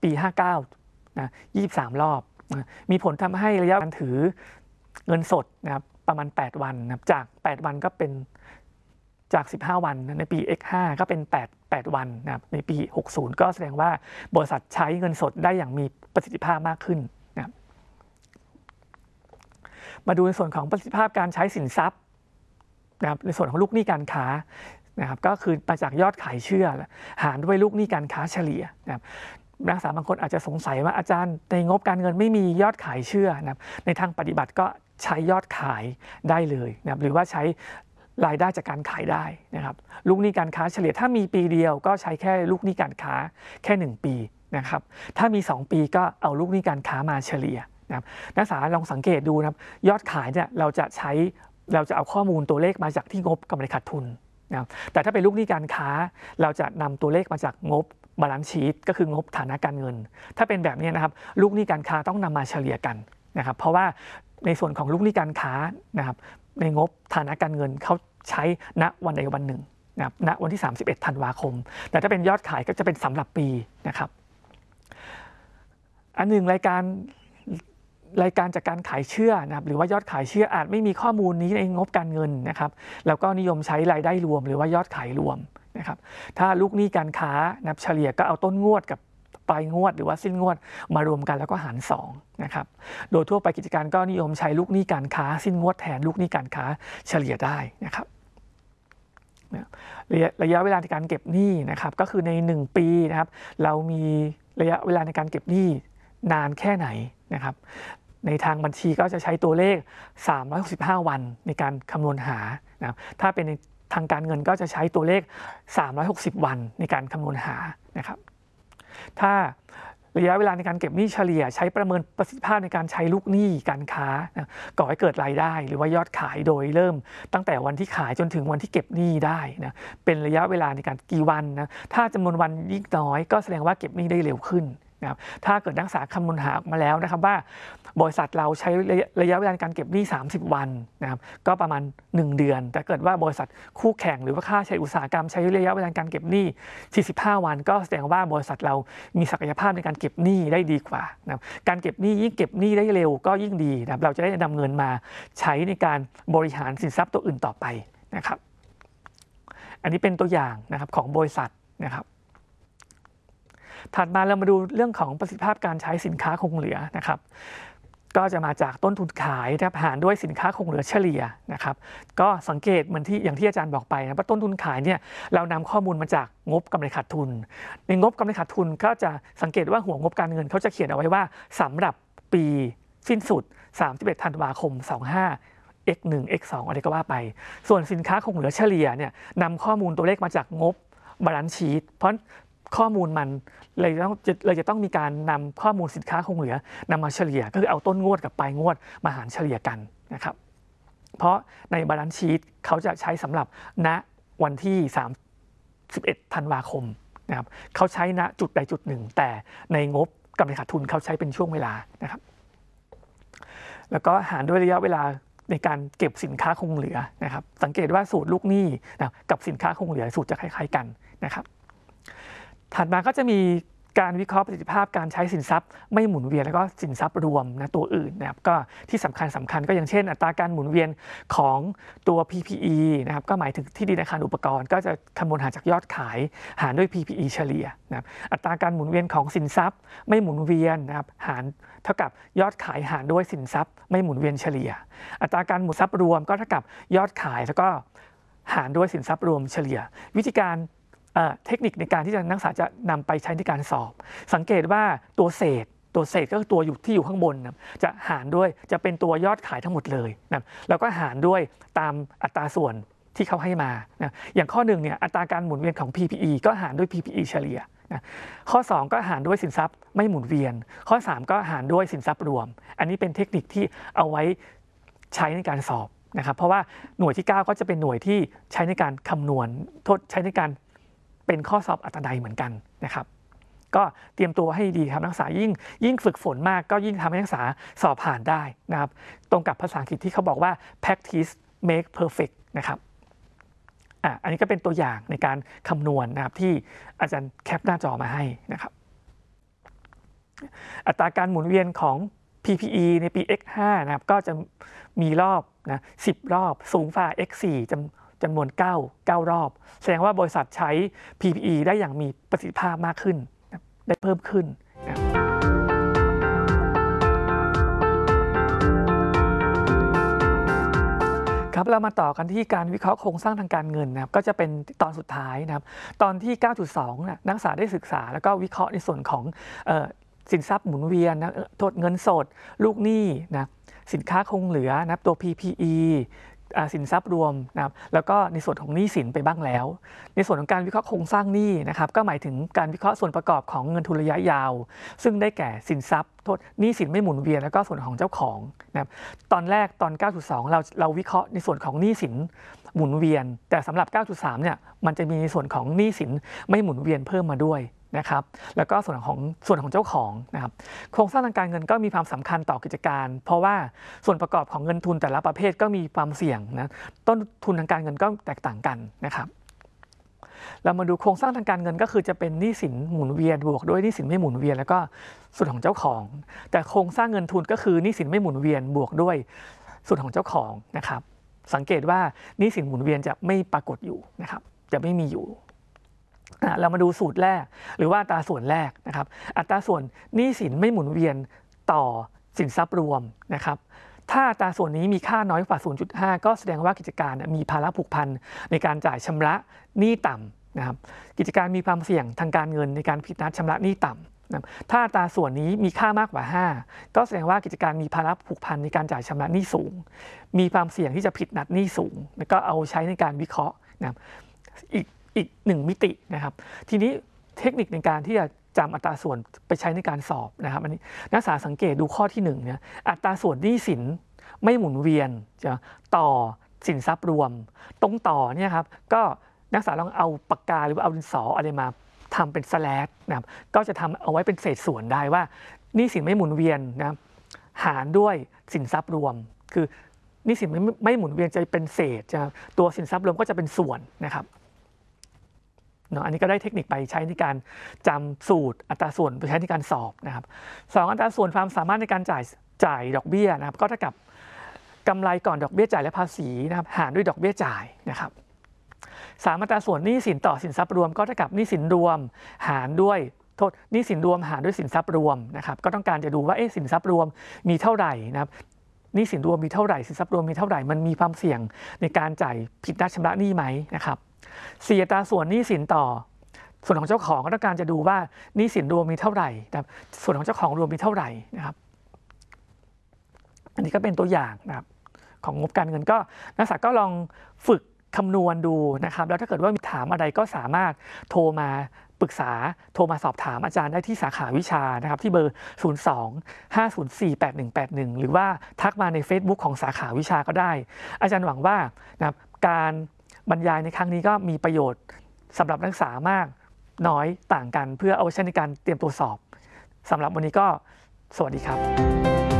ปี59นะ23 รอบนะมีผลทำให้ระยะการถือเงินสดนะครับประมาณ8 วันนะจาก8 วันก็เป็นจาก15 วันในปี X5 ก็เป็น8 วันนะครับในปี60ก็แสดงว่าบริษัทใช้เงินสดได้อย่างมีประสิทธิภาพมากขึ้นนะครับมาดูในส่วนของประสิทธิภาพการใช้สินทรัพย์นะครับในส่วนของลูกหนี้การค้านะครับก็คือมาจากยอดขายเชื่อหารด้วยลูกหนี้การค้าเฉลี่ยนะครับนักศึกษาบางคนอาจจะสงสัยว่าอาจารย์ในงบการเงินไม่มียอดขายเชื่อนะครับในทางปฏิบัติก็ใช้ยอดขายได้เลยนะครับหรือว่าใช้รายได้จากการขายได้นะครับลูกหนี้การค้าเฉลี่ยถ้ามีปีเดียวก็ใช้แค่ลูกหนี้การค้าแค่1 ปีนะครับถ้ามี2 ปีก็เอาลูกหนี้การค้ามาเฉลี่ยนะครับนักศึกษาลองสังเกตดูนะครับยอดขายเนี่ยเราจะเอาข้อมูลตัวเลขมาจากที่งบกำไรขาดทุนนะครับแต่ถ้าเป็นลูกหนี้การค้าเราจะนำตัวเลขมาจากงบบาลานซ์ชีทก็คืองบฐานะการเงินถ้าเป็นแบบนี้นะครับลูกหนี้การค้าต้องนำมาเฉลี่ยกันนะครับเพราะว่าในส่วนของลูกหนี้การค้านะครับในงบฐานะการเงินเขาใช้ณวันใดวันหนึ่งนะครับณวันที่31 ธันวาคมแต่ถ้าเป็นยอดขายก็จะเป็นสำหรับปีนะครับอันหนึ่งรายการจากการขายเชื่อนะครับหรือว่ายอดขายเชื่ออาจไม่มีข้อมูลนี้ในงบการเงินนะครับแล้วก็นิยมใช้รายได้รวมหรือว่ายอดขายรวมนะครับถ้าลูกหนี้การค้านับเฉลี่ยก็เอาต้นงวดกับปลายงวดหรือว่าสิ้นงวดมารวมกันแล้วก็หาร2นะครับโดยทั่วไปกิจการก็นิยมใช้ลูกหนี้การค้าสิ้นงวดแทนลูกหนี้การค้าเฉลี่ยได้นะครับระยะเวลาในการเก็บหนี้นะครับก็คือใน1 ปีนะครับเรามีระยะเวลาในการเก็บหนี้นานแค่ไหนนะครับในทางบัญชีก็จะใช้ตัวเลข365 วันในการคำนวณหานะครับถ้าเป็นในทางการเงินก็จะใช้ตัวเลข360 วันในการคำนวณหานะครับถ้าระยะเวลาในการเก็บหนี้เฉลี่ยใช้ประเมินประสิทธิภาพในการใช้ลูกหนี้การค้าก่อให้เกิดรายได้หรือว่ายอดขายโดยเริ่มตั้งแต่วันที่ขายจนถึงวันที่เก็บหนี้ได้นะเป็นระยะเวลาในการกี่วันนะถ้าจำนวนวันยิ่งน้อยก็แสดงว่าเก็บหนี้ได้เร็วขึ้นนะครับถ้าเกิดนักศึกษาคำนวณหาออกมาแล้วนะครับว่าบริษัทเราใช้ระยะเวลาการเก็บหนี้30 วันนะครับก็ประมาณ1 เดือนแต่เกิดว่าบริษัทคู่แข่งหรือว่าค่าใช้อุตสาหกรรมใช้ระยะเวลาการเก็บหนี้45 วันก็แสดงว่าบริษัทเรามีศักยภาพในการเก็บหนี้ได้ดีกว่านะครับการเก็บหนี้ยิ่งเก็บหนี้ได้เร็วก็ยิ่งดีนะครับเราจะได้นำเงินมาใช้ในการบริหารสินทรัพย์ตัวอื่นต่อไปนะครับอันนี้เป็นตัวอย่างนะครับของบริษัทนะครับถัดมาเรามาดูเรื่องของประสิทธิภาพการใช้สินค้าคงเหลือนะครับก็จะมาจากต้นทุนขายนะครับหารด้วยสินค้าคงเหลือเฉลี่ยนะครับก็สังเกตเหมือนที่อย่างที่อาจารย์บอกไปนะว่าต้นทุนขายเนี่ยเรานำข้อมูลมาจากงบกำไรขาดทุนในงบกำไรขาดทุนก็จะสังเกตว่าหัวงบการเงินเขาจะเขียนเอาไว้ว่าสำหรับปีสิ้นสุด31 ธันวาคม 25 X1 X2 อะไรก็ว่าไปส่วนสินค้าคงเหลือเฉลี่ยเนี่ยนำข้อมูลตัวเลขมาจากงบบาลานซ์ชีทเพราะข้อมูลมันเลยจะต้องมีการนำข้อมูลสินค้าคงเหลือนำมาเฉลี่ยก็คือเอาต้นงวดกับปลายงวดมาหารเฉลี่ยกันนะครับเพราะในบาลานซ์ชีทเขาจะใช้สำหรับณวันที่31 ธันวาคมนะครับเขาใช้ณจุดใดจุดหนึ่งแต่ในงบกำไรขาดทุนเขาใช้เป็นช่วงเวลานะครับแล้วก็หารด้วยระยะเวลาในการเก็บสินค้าคงเหลือนะครับสังเกตว่าสูตรลูกหนี้นะกับสินค้าคงเหลือสูตรจะคล้ายๆกันนะครับถัดมาก็จะมีการวิเคราะห์ประสิทธิภาพการใช้สินทรัพย์ไม่หมุนเวียนแล้วก็สินทรัพย์รวมนะตัวอื่นนะครับก็ที่สำคัญก็อย่างเช่นอัตราการหมุนเวียนของตัว PPE นะครับก็หมายถึงที่ดินอาคารอุปกรณ์ก็จะคำนวณหารจากยอดขายหารด้วย PPE เฉลี่ยนะครับอัตราการหมุนเวียนของสินทรัพย์ไม่หมุนเวียนนะครับหารเท่ากับยอดขายหารด้วยสินทรัพย์ไม่หมุนเวียนเฉลี่ยอัตราการหมุนทรัพย์รวมก็เท่ากับยอดขายแล้วก็หารด้วยสินทรัพย์รวมเฉลี่ยวิธีการเทคนิคในการที่นักศึกษาจะนำไปใช้ในการสอบสังเกตว่าตัวเศษก็คือตัวที่อยู่ข้างบนนะจะหารด้วยจะเป็นตัวยอดขายทั้งหมดเลยนะแล้วก็หารด้วยตามอัตราส่วนที่เขาให้มานะอย่างข้อ1เนี่ยอัตราการหมุนเวียนของ PPE ก็หารด้วย PPE เฉลี่ยนะข้อ2ก็หารด้วยสินทรัพย์ไม่หมุนเวียนข้อ3ก็หารด้วยสินทรัพย์รวมอันนี้เป็นเทคนิคที่เอาไว้ใช้ในการสอบนะครับเพราะว่าหน่วยที่9ก็จะเป็นหน่วยที่ใช้ในการคำนวณใช้ในการเป็นข้อสอบอัตราใดเหมือนกันนะครับก็เตรียมตัวให้ดีครับนักศึกษายิ่งฝึกฝนมากก็ยิ่งทำให้นักศึกษาสอบผ่านได้นะครับตรงกับภาษาอังกฤษที่เขาบอกว่า practice make perfect นะครับอันนี้ก็เป็นตัวอย่างในการคำนวณนะครับที่อาจารย์แคปหน้าจอมาให้นะครับอัตราการหมุนเวียนของ PPE ในปี X5 นะครับก็จะมีรอบนะ10 รอบสูงฝ่า X4 จำนวน9รอบแสดงว่าบริษัทใช้ PPE ได้อย่างมีประสิทธิภาพมากขึ้นนะได้เพิ่มขึ้นนะครับเรามาต่อกันที่การวิเคราะห์โครงสร้างทางการเงินนะครับก็จะเป็นตอนสุดท้ายนะครับตอนที่ 9.2 นักศึกษาได้ศึกษาแล้วก็วิเคราะห์ในส่วนของสินทรัพย์หมุนเวียนนะโทษเงินสดลูกหนี้นะสินค้าคงเหลือนะตัว PPE สินทรัพย์รวมนะครับแล้วก็ในส่วนของหนี้สินไปบ้างแล้วในส่วนของการวิเคราะห์โครงสร้างหนี้นะครับก็หมายถึงการวิเคราะห์ส่วนประกอบของเงินทุนระยะยาวซึ่งได้แก่สินทรัพย์โทษหนี้สินไม่หมุนเวียนแล้วก็ส่วนของเจ้าของนะครับตอนแรกตอน 9.2 เราวิเคราะห์ในส่วนของหนี้สินหมุนเวียนแต่สำหรับ 9.3 เนี่ยมันจะมีในส่วนของหนี้สินไม่หมุนเวียนเพิ่มมาด้วยนะครับแล้วก็ส่วนของเจ้าของนะครับโครงสร้างทางการเงินก็มีความสำคัญต่อกิจการเพราะว่าส่วนประกอบของเงินทุนแต่ละประเภทก็มีความเสี่ยงนะต้นทุนทางการเงินก็แตกต่างกันนะครับเรามาดูโครงสร้างทางการเงินก็คือจะเป็นหนี้สินหมุนเวียนบวกด้วยหนี้สินไม่หมุนเวียนแล้วก็ส่วนของเจ้าของแต่โครงสร้างเงินทุนก็คือหนี้สินไม่หมุนเวียนบวกด้วยส่วนของเจ้าของนะครับสังเกตว่าหนี้สินหมุนเวียนจะไม่ปรากฏอยู่นะครับจะไม่มีอยู่เรามาดูสูตรแรกหรือว่าอัตราส่วนแรกนะครับอัตราส่วนหนี้สินไม่หมุนเวียนต่อสินทรัพย์รวมนะครับถ้าอัตราส่วนนี้มีค่าน้อยกว่า 0.5 ก็แสดงว่ากิจการมีภาระผูกพันในการจ่ายชำระหนี้ต่ำนะครับกิจการมีความเสี่ยงทางการเงินในการผิดนัดชำระหนี้ต่ำนะถ้าอัตราส่วนนี้มีค่ามากกว่า 5 ก็แสดงว่ากิจการมีภาระผูกพันในการจ่ายชำระหนี้สูงมีความเสี่ยงที่จะผิดนัดหนี้สูงแล้วก็เอาใช้ในการวิเคราะห์นะครับอีก1มิตินะครับทีนี้เทคนิคในการที่จะจำอัตราส่วนไปใช้ในการสอบนะครับอันนี้นักศึกษาสังเกตดูข้อที่1เนี่ยอัตราส่วนหนี้สินไม่หมุนเวียนจะต่อสินทรัพย์รวมตรงต่อเนี่ยครับก็นักศึกษาลองเอาปากกาหรือว่าเอาดินสออะไรมาทำเป็นสแลชนะครับก็จะทำเอาไว้เป็นเศษส่วนได้ว่าหนี้สินไม่หมุนเวียนนะหารด้วยสินทรัพย์รวมคือหนี้สินไม่หมุนเวียนจะเป็นเศษจะตัวสินทรัพย์รวมก็จะเป็นส่วนนะครับอันนี้ก็ได้เทคนิคไปใช้ในการจำสูตรอัตราส่วนไปใช้ในการสอบนะครับ2อัตราส่วนความสามารถในการจ่ายดอกเบี้ยนะครับก็เท่ากับกำไรก่อนดอกเบี้ยจ่ายและภาษีนะครับหารด้วยดอกเบี้ยจ่ายนะครับ3อัตราส่วนหนี้สินต่อสินทรัพย์รวมก็เท่ากับหนี้สินรวมหารด้วยหนี้สินรวมหารด้วยสินทรัพย์รวมนะครับก็ต้องการจะดูว่าสินทรัพย์รวมมีเท่าไหร่นะครับหนี้สินรวมมีเท่าไหร่สินทรัพย์รวมมีเท่าไหร่มันมีความเสี่ยงในการจ่ายผิดนัดชำระหนี้ไหมนะครับ4อัตราส่วนหนี้สินต่อส่วนของเจ้าของก็ต้องการจะดูว่าหนี้สินรวมมีเท่าไหร่นะครับส่วนของเจ้าของรวมมีเท่าไหร่นะครับอันนี้ก็เป็นตัวอย่างนะครับของงบการเงินก็นักศึกษาก็ลองฝึกคำนวณดูนะครับแล้วถ้าเกิดว่ามีถามอะไรก็สามารถโทรมาปรึกษาโทรมาสอบถามอาจารย์ได้ที่สาขาวิชานะครับที่เบอร์ 02-504-8181 หรือว่าทักมาใน Facebook ของสาขาวิชาก็ได้อาจารย์หวังว่านะครับการบรรยายในครั้งนี้ก็มีประโยชน์สำหรับนักศึกษามากน้อยต่างกันเพื่อเอาไว้ใช้ในการเตรียมตัวสอบสำหรับวันนี้ก็สวัสดีครับ